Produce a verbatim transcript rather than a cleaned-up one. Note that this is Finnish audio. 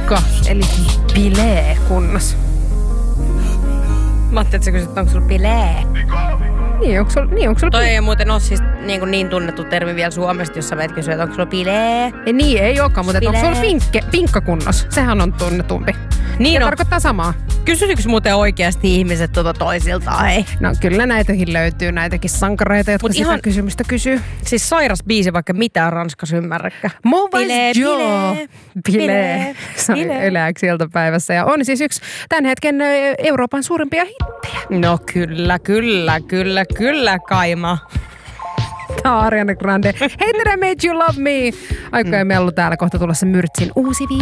pinkka, eli bilee kunnossa. Mä ajattelin, että sä kysyt, onko sulla bilee? Niin, onko sulla, niin, onko sulla Toi pi- ei muuten ole siis niin, kuin niin tunnettu termi vielä Suomesta, jos sä meet kysyä, että onko sulla bilee? Ei, niin, ei olekaan, mutta onko Bilee. sulla pinkke, pinkka kunnossa? Sehän on tunnetumpi. Niin Ja on. tarkoittaa samaa. Kysyykö muuten oikeasti ihmiset tuota toisiltaan? Hei. No kyllä näitäkin löytyy, näitäkin sankareita, jotka Mut sitä ihan- kysymystä kysyy. Siis sairas biisi, vaikka mitään Ranskassa ymmärräkään. Mauvaise Joe. bilee, Bilee. Se on bilee. Yleäksi iltapäivässä ja on siis yksi tämän hetken ö, Euroopan suurimpia hittejä. No kyllä, kyllä, kyllä, kyllä, Kaima. Tää on Ariana Grande. Hey, did I made you love me? Aikoja mm. mellu täällä kohta tulossa Myrtsin uusi